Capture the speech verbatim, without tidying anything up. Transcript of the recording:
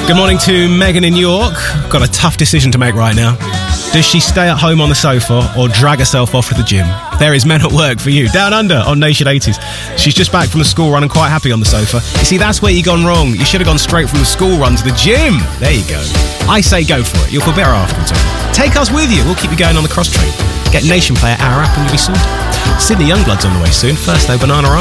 Good morning to Megan in York. Got a tough decision to make right now. Does she stay at home on the sofa or drag herself off to the gym? There is Men at Work for you. Down Under on Nation eighties. She's just back from the school run and quite happy on the sofa. You see, that's where you gone wrong. You should have gone straight from the school run to the gym. There you go. I say go for it. You'll feel better afterwards. Take us with you. We'll keep you going on the cross train. Get Nation Play at our app and you'll be sorted. Sydney Youngblood's on the way soon. First though, Banana